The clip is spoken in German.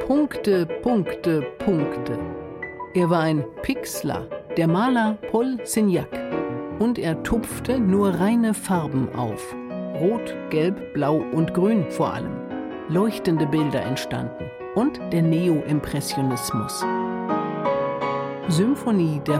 Punkte, Punkte, Punkte. Er war ein Pixler, der Maler Paul Signac. Und er tupfte nur reine Farben auf. Rot, Gelb, Blau und Grün vor allem. Leuchtende Bilder entstanden. Und der Neo-Impressionismus. Symphonie der